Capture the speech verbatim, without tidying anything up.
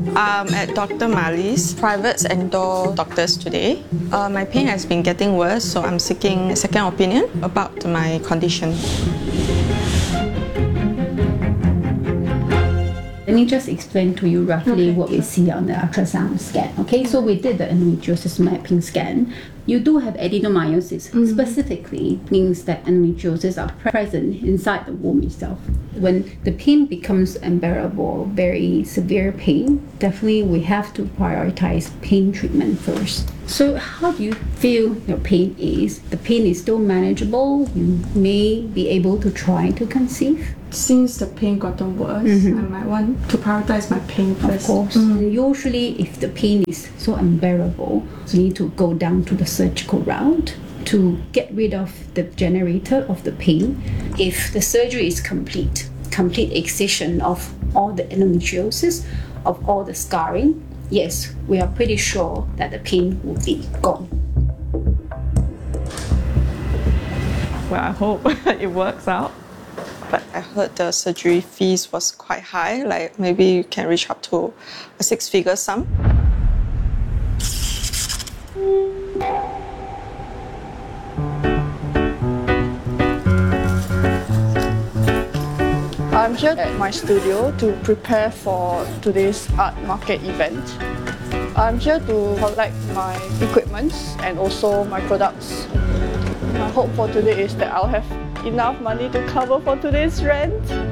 I'm at Doctor Mali's private endo doctors today. Uh, my pain has been getting worse, so I'm seeking a second opinion about my condition. Let me just explain to you roughly okay. what we see on the ultrasound scan. Okay, so we did the endometriosis mapping scan. You do have adenomyosis. Mm-hmm. Specifically means that endometriosis are present inside the womb itself. When the pain becomes unbearable, very severe pain, definitely we have to prioritize pain treatment first. So how do you feel your pain is? The pain is still manageable? You may be able to try to conceive? Since the pain gotten worse, mm-hmm. I might want to prioritize my pain first. Of course. Mm. Usually, if the pain is so unbearable, you need to go down to the surgical route to get rid of the generator of the pain. If the surgery is complete, complete excision of all the endometriosis, of all the scarring, yes, we are pretty sure that the pain will be gone. Well, I hope it works out. But I heard the surgery fees was quite high, like maybe you can reach up to a six-figure sum. I'm here at my studio to prepare for today's art market event. I'm here to collect my equipment and also my products. My hope for today is that I'll have enough money to cover for today's rent.